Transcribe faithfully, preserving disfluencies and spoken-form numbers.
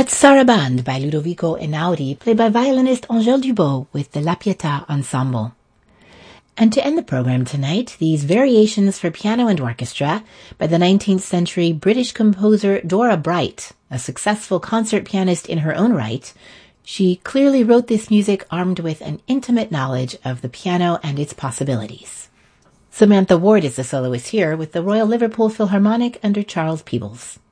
That's Sarabande by Ludovico Einaudi, played by violinist Angèle Dubot with the La Pietà Ensemble. And to end the program tonight, these variations for piano and orchestra by the nineteenth century British composer Dora Bright, a successful concert pianist in her own right. She clearly wrote this music armed with an intimate knowledge of the piano and its possibilities. Samantha Ward is the soloist here with the Royal Liverpool Philharmonic under Charles Peebles.